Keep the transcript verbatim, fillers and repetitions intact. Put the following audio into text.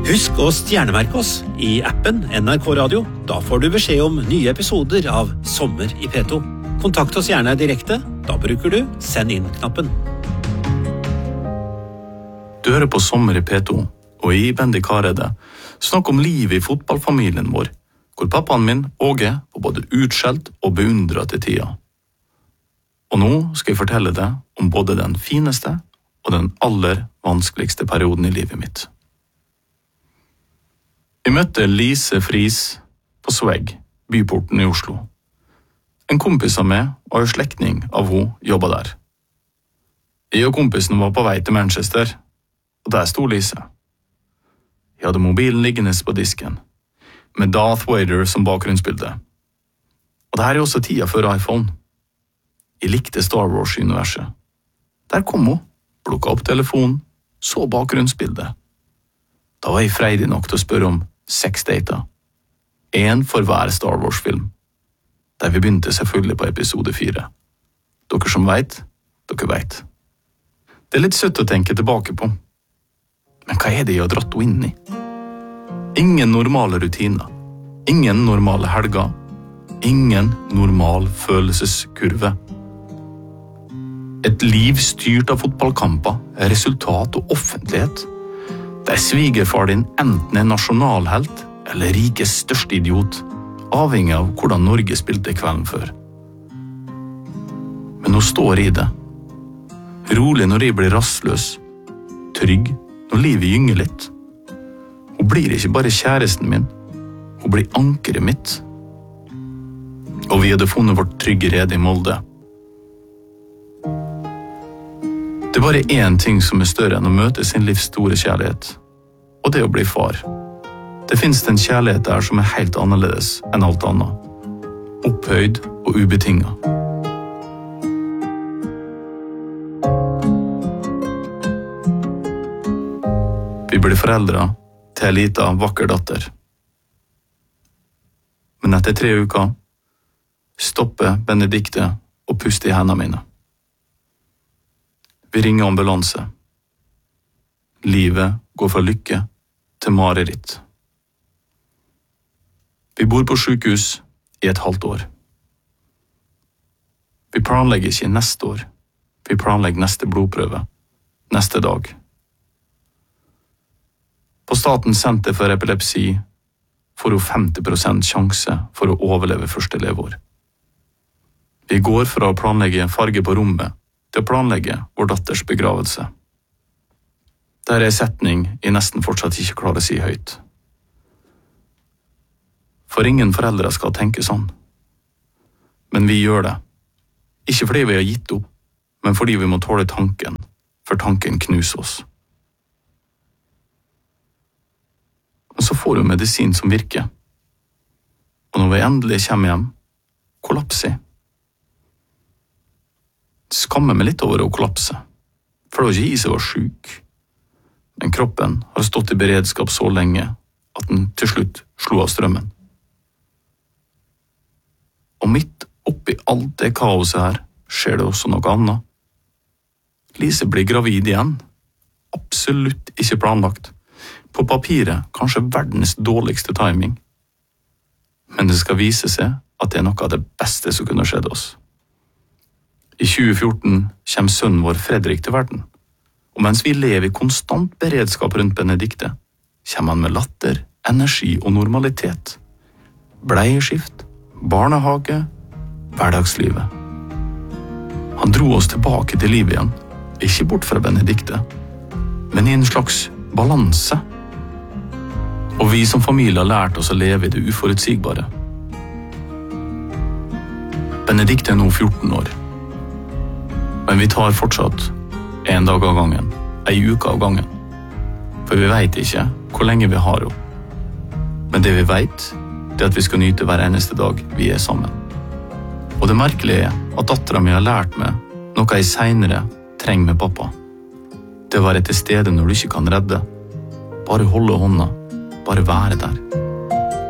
Husk å stjernemerke oss i appen N R K Radio. Da får du beskjed om nye episoder av Sommer i P to. Kontakt oss gjerne direkte. Da bruker du Send inn-knappen. Du hører på Sommer i P to, og i Bendik Hareide snakk om livet i fotballfamilien vår, hvor pappaen min, Åge, var både utskjelt og beundret til tida. Og nå skal jeg fortelle deg om både den fineste og den aller vanskeligste perioden i livet mitt. Jeg møtte Lise Friis på Sweg, byporten i Oslo. En kompis av meg og en slektning av hun jobbet der. Jeg og kompisen var på vei til Manchester, og der sto Lise. Jeg hadde mobilen liggende på disken, med Darth Vader som bakgrunnsbilde. Og det her er også tida før iPhone. Jeg likte Star Wars-universet. Der kom hun, plukket opp telefonen, så bakgrunnsbildet. Da var jeg freidig nok til å spørre om sexdater. En for hver Star Wars-film. Der vi begynte selvfølgelig på episode fire. Dere som vet, dere vet. Det er litt søtt å tenke tilbake på. Men hva er det jeg har dratt henne inn i? Ingen normale rutiner. Ingen normale helger. Ingen normal følelseskurve. Et liv styrt av fotballkamper, resultat og offentlighet, der svigerfar din enten er nasjonalhelt eller rikes største idiot, avhengig av hvordan Norge spilte kvelden før. Men nå står jeg i det. Rolig når jeg blir rastløs. Trygg når livet gynger litt. Hun blir ikke bare kjæresten min, hun blir ankeret mitt. Og vi hadde funnet vårt trygge rede i Molde. Det er bare én ting som er større enn å møte sin livs store kjærlighet, og det er å bli far. Det finnes en kjærlighet der som er helt annerledes enn alt annet. Opphøyd og ubetinget. Vi ble foreldre til en liten, vakker datter. Men etter tre uker stopper Benedikte og puster i hendene mine. Vi ringer ambulanse. Livet går fra lykke til mareritt. Vi bor på sykehus i et halvt år. Vi planlegger ikke neste år. Vi planlegger neste blodprøve. Neste dag. På Statens senter for epilepsi får hun femti prosent sjanse for å overleve første leveår. Vi går fra å planlegge farge på rommet til å planlegge vår datters begravelse. Det er en setning jeg nesten fortsatt ikke klarer å si høyt. For ingen foreldre skal tenke sånn. Men vi gjør det. Ikke fordi vi har gitt opp, men fordi vi må tåle tanken, for tanken knuser oss. Men så får hun medisin som virker. Og når vi endelig kommer hjem, kollapser jeg. Skammer meg litt over å kollapse, for det var ikke jeg som var syk. Men kroppen har stått i beredskap så lenge at den til slutt slo av strømmen. Og midt oppi alt det kaoset her skjer det også noe annet. Lise blir gravid igjen. Absolutt ikke planlagt. På papiret kanskje verdens dårligste timing. Men det skal vise seg at det er noe av det beste som kunne skjedd oss. I tjue fjorten kommer sønnen vår Fredrik til verden, og mens vi lever i konstant beredskap rundt Benedikte, kommer han med latter, energi og normalitet. Bleieskift, barnehage, hverdagslivet. Han dro oss tilbake til livet igjen, ikke bort fra Benedikte, men i en slags balanse. Og vi som familie har lært oss å leve i det uforutsigbare. Benedikte er nå fjorten år. Men vi tar fortsatt en dag av gangen, en uke av gangen. For vi vet ikke hvor lenge vi har henne. Men det vi vet, det er at vi skal nyte hver eneste dag vi er sammen. Og det merkelige er at datteren min har lært meg noe jeg senere trenger med pappa. Det å være til stede når du ikke kan redde. Bare holde hånda, bare være der.